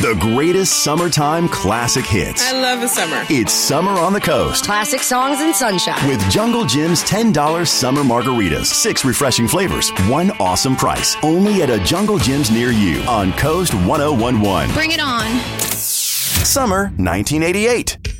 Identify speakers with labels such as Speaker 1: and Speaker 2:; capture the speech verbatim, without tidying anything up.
Speaker 1: The greatest summertime classic hits.
Speaker 2: I love the summer.
Speaker 1: It's Summer on the Coast.
Speaker 3: Classic songs and sunshine.
Speaker 1: With Jungle Jim's ten dollars summer margaritas. Six refreshing flavors. One awesome price. Only at a Jungle Jim's near you on Coast ten eleven.
Speaker 4: Bring it on.
Speaker 1: Summer nineteen eighty-eight.